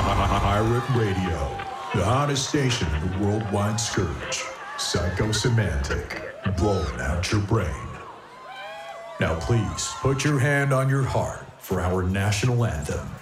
Pirate Radio, the hottest station in the worldwide scourge. Psychosemantic, blowing out your brain. Now please put your hand on your heart for our national anthem.